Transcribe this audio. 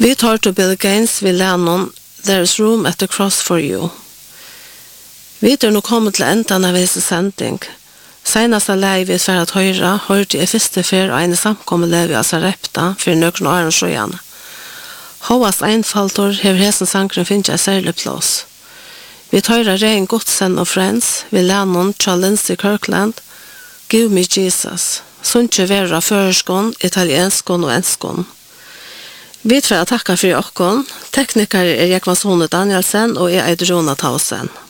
Vi tar til Bill Gaines ved Lennon, There is room at the cross for you. Vi nå kommet til enden av visse sending. Senast lei vi for at høyre, hørte jeg første fer og en samkommet vi av Sarepta for nøkken år og sjøene. Håvast einfaltor hever hesen sankren finnes jeg særlig plass. Vi tar Rein Godsen og Friends, vi Lennon, Lindsey Kirkland, Give me Jesus. Sunnje vera føreskån, italienskån og enskån. Vi får takka for okkon. Tekniker Jekvan Sone Danielsen og jeg Rona Tausen.